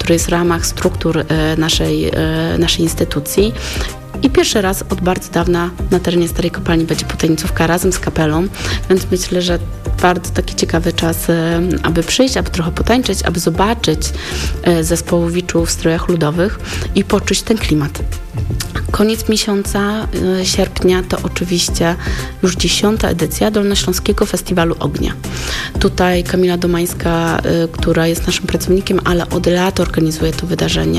który jest w ramach struktur naszej instytucji. I pierwszy raz od bardzo dawna na terenie Starej Kopalni będzie potańcówka razem z kapelą, więc myślę, że bardzo taki ciekawy czas, aby przyjść, aby trochę potańczyć, aby zobaczyć zespołowiczów w strojach ludowych i poczuć ten klimat. Koniec miesiąca sierpnia to oczywiście już 10. edycja Dolnośląskiego Festiwalu Ognia. Tutaj Kamila Domańska, która jest naszym pracownikiem, ale od lat organizuje to wydarzenie,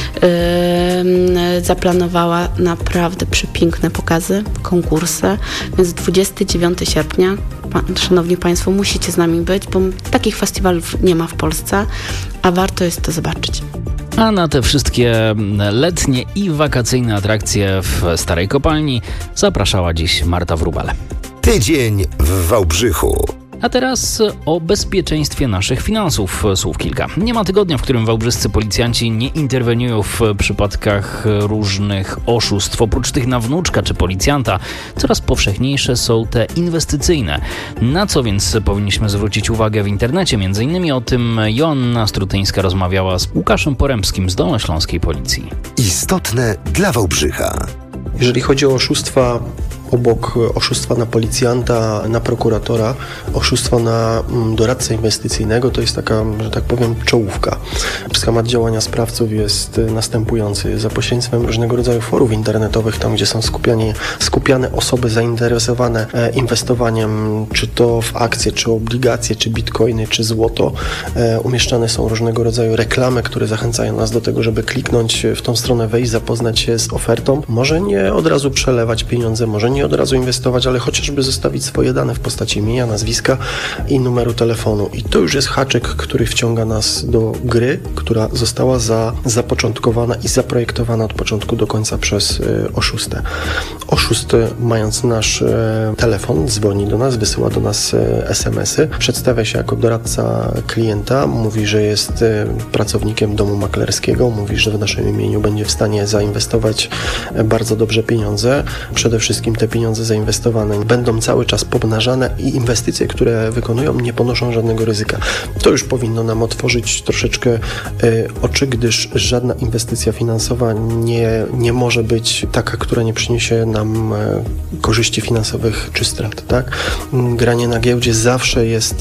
zaplanowała naprawdę przepiękne pokazy, konkursy, więc 29 sierpnia, szanowni Państwo, musicie z nami być, bo takich festiwalów nie ma w Polsce, a warto jest to zobaczyć. A na te wszystkie letnie i wakacyjne atrakcje w Starej Kopalni zapraszała dziś Marta Wróbel. Tydzień w Wałbrzychu. A teraz o bezpieczeństwie naszych finansów słów kilka. Nie ma tygodnia, w którym wałbrzyscy policjanci nie interweniują w przypadkach różnych oszustw. Oprócz tych na wnuczka czy policjanta, coraz powszechniejsze są te inwestycyjne. Na co więc powinniśmy zwrócić uwagę w internecie? Między innymi o tym Joanna Strutyńska rozmawiała z Łukaszem Poremskim z Dolnośląskiej Policji. Istotne dla Wałbrzycha. Jeżeli chodzi o oszustwa, obok oszustwa na policjanta, na prokuratora, oszustwo na doradcę inwestycyjnego, to jest taka, że tak powiem, czołówka. Schemat działania sprawców jest następujący. Za pośrednictwem różnego rodzaju forów internetowych, tam gdzie są skupiane osoby zainteresowane inwestowaniem, czy to w akcje, czy obligacje, czy bitcoiny, czy złoto, umieszczane są różnego rodzaju reklamy, które zachęcają nas do tego, żeby kliknąć w tą stronę, wejść, zapoznać się z ofertą. Może nie od razu przelewać pieniądze, może nie od razu inwestować, ale chociażby zostawić swoje dane w postaci imienia, nazwiska i numeru telefonu. I to już jest haczyk, który wciąga nas do gry, która została zapoczątkowana i zaprojektowana od początku do końca przez oszustę. Oszust, mając nasz telefon, dzwoni do nas, wysyła do nas SMS-y, przedstawia się jako doradca klienta, mówi, że jest pracownikiem domu maklerskiego, mówi, że w naszym imieniu będzie w stanie zainwestować bardzo dobrze pieniądze. Przede wszystkim te pieniądze zainwestowane będą cały czas pomnażane i inwestycje, które wykonują, nie ponoszą żadnego ryzyka. To już powinno nam otworzyć troszeczkę oczy, gdyż żadna inwestycja finansowa nie może być taka, która nie przyniesie nam korzyści finansowych czy strat. Tak? Granie na giełdzie zawsze jest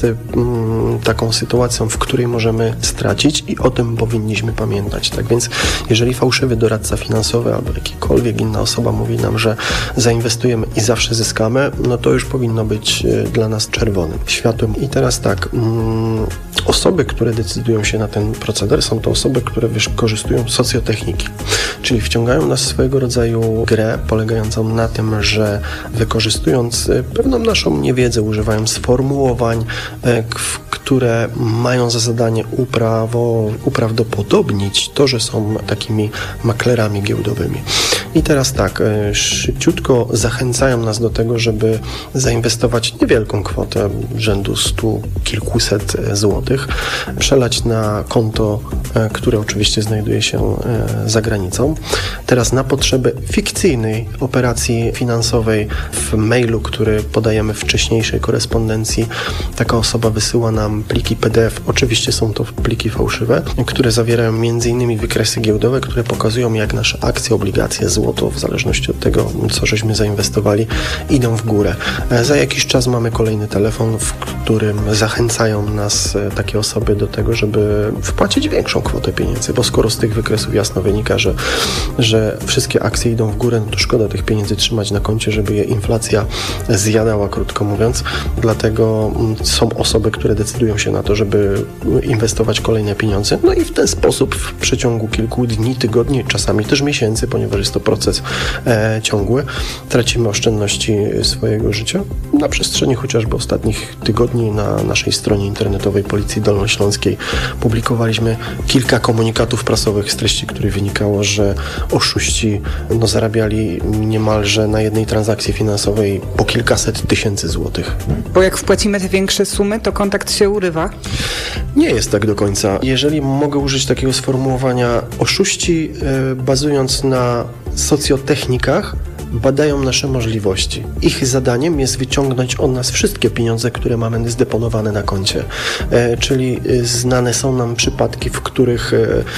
taką sytuacją, w której możemy stracić i o tym powinniśmy pamiętać. Tak więc jeżeli fałszywy doradca finansowy albo jakikolwiek inna osoba mówi nam, że zainwestujemy i zawsze zyskamy, no to już powinno być dla nas czerwonym światłem. I teraz tak, osoby, które decydują się na ten proceder, są to osoby, które korzystują z socjotechniki, czyli wciągają nas w swojego rodzaju grę polegającą na tym, że wykorzystując pewną naszą niewiedzę, używają sformułowań, które mają za zadanie uprawdopodobnić to, że są takimi maklerami giełdowymi. I teraz tak, szybciutko zachęcają nas do tego, żeby zainwestować niewielką kwotę rzędu 100 kilkuset złotych, przelać na konto, które oczywiście znajduje się za granicą. Teraz na potrzeby fikcyjnej operacji finansowej w mailu, który podajemy w wcześniejszej korespondencji, taka osoba wysyła nam pliki PDF. Oczywiście są to pliki fałszywe, które zawierają m.in. wykresy giełdowe, które pokazują, jak nasze akcje, obligacje, złoto, w zależności od tego, co żeśmy zainwestowali, idą w górę. Za jakiś czas mamy kolejny telefon, w którym zachęcają nas takie osoby do tego, żeby wpłacić większą kwotę pieniędzy, bo skoro z tych wykresów jasno wynika, że wszystkie akcje idą w górę, no to szkoda tych pieniędzy trzymać na koncie, żeby je inflacja zjadała, krótko mówiąc. Dlatego są osoby, które decydują się na to, żeby inwestować kolejne pieniądze. No i w ten sposób w przeciągu kilku dni, tygodni, czasami też miesięcy, ponieważ jest to proces ciągły, tracimy oszczędności swojego życia. Na przestrzeni chociażby ostatnich tygodni na naszej stronie internetowej Policji Dolnośląskiej publikowaliśmy kilka komunikatów prasowych, z treści których wynikało, że oszuści zarabiali niemalże na jednej transakcji finansowej po kilkaset tysięcy złotych. Bo jak wpłacimy te większe sumy, to kontakt się urywa? Nie jest tak do końca. Jeżeli mogę użyć takiego sformułowania, oszuści bazując na socjotechnikach badają nasze możliwości. Ich zadaniem jest wyciągnąć od nas wszystkie pieniądze, które mamy zdeponowane na koncie. Czyli znane są nam przypadki, w których